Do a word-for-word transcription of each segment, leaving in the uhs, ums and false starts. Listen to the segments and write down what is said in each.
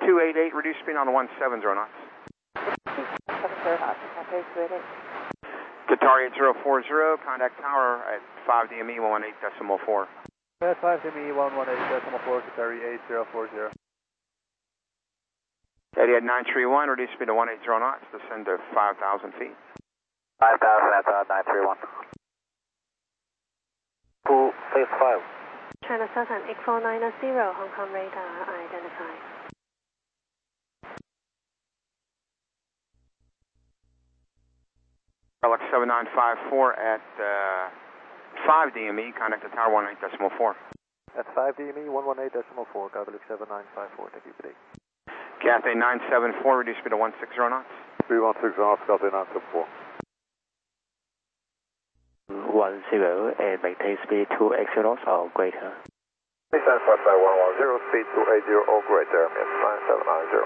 two eight eight, reduce speed on the one seven zero knots. seven zero knots, Cathay two eight eight. Qatar eight zero four zero, contact tower at five D M E one one eight decimal four. That's five D M E one one eight decimal four, Qatar eight zero four zero. Etihad nine three one, reduce speed to one eighty knots, descend to five thousand feet. five thousand at uh, nine three one. Pool, phase five. China Southern X four nine zero, Hong Kong radar identified. L X seven nine five four at uh, five D M E, contact the tower one eight decimal four. At five D M E one one eight decimal four, Catholic seven nine five four, thank you, good day. Cathay nine seven four, reduce speed to one sixty knots. three one six knots, Cathay nine seven four. one zero and maintain speed two eighty knots or greater. Nissan five five one one zero, speed two eighty or greater, yes, nine seven nine zero.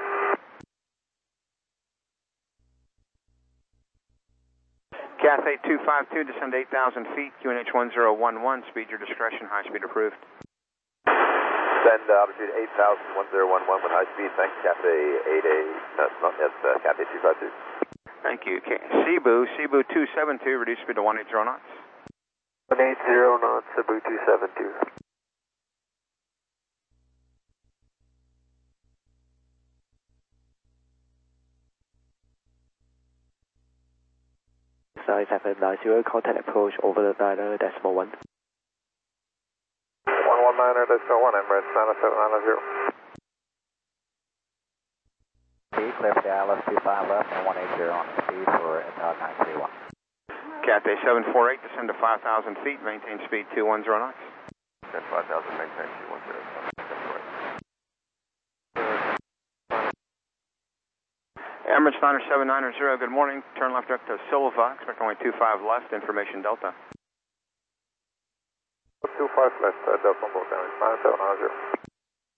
Cathay two five two, descend to eight thousand feet, Q N H one zero one one, speed your discretion, high speed approved. Send uh, altitude eight thousand, one zero one one with high speed, thanks, Cathay eight eight, no, not, that's uh, Cathay two five two. Thank you. Okay. Cebu, Cebu two seven two, reduce speed to one eighty knots. one eighty knots, Cebu two seven two. nine seven nine zero, contact approach over the niner decimal one. one one nine decimal one, Emirates nine seven nine zero. Speed clear for the I L S two five left and one eighty on speed for Etihad nine three one. Cathay seven four eight, descend to five thousand feet, maintain speed two ten knots. That's five thousand, maintain two one zero. That's right. Emirates niner seven nine zero, good morning. Turn left up to Silva, expect only two five left, information Delta. two five left, uh, Delta on board, nine seven nine zero.